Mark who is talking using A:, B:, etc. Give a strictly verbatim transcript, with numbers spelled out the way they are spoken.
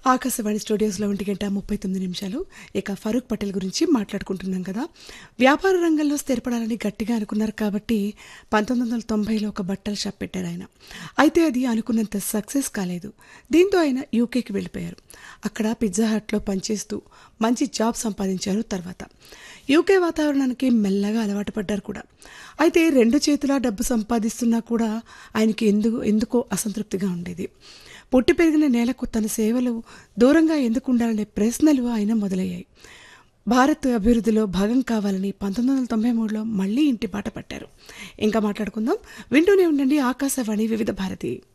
A: ఆకాశవాణి స్టూడియోస్లో ఒంటి గంట ముప్పై తొమ్మిది నిమిషాలు. ఇక ఫరూక్ పటేల్ గురించి మాట్లాడుకుంటున్నాం కదా. వ్యాపార రంగంలో స్థిరపడాలని గట్టిగా అనుకున్నారు కాబట్టి పంతొమ్మిది వందల తొంభైలో ఒక బట్టల షాప్ పెట్టారు ఆయన. అయితే అది అనుకున్నంత సక్సెస్ కాలేదు. దీంతో ఆయన యూకేకి వెళ్ళిపోయారు. అక్కడ పిజ్జా హట్లో పనిచేస్తూ మంచి జాబ్ సంపాదించారు. తర్వాత యూకే వాతావరణానికి మెల్లగా అలవాటు పడ్డారు కూడా. అయితే రెండు చేతులా డబ్బు సంపాదిస్తున్నా కూడా ఆయనకి ఎందుకు ఎందుకో అసంతృప్తిగా ఉండేది. పుట్టి పెరిగిన నేలకు తన సేవలు దూరంగా ఎందుకు ఉండాలనే ప్రశ్నలు ఆయన మొదలయ్యాయి. భారత్ అభివృద్ధిలో భాగం కావాలని పంతొమ్మిది వందల తొంభై మూడులో మళ్ళీ ఇంటి బాట పట్టారు. ఇంకా మాట్లాడుకుందాం. వింటూనే ఉండండి ఆకాశవాణి వివిధ భారతి.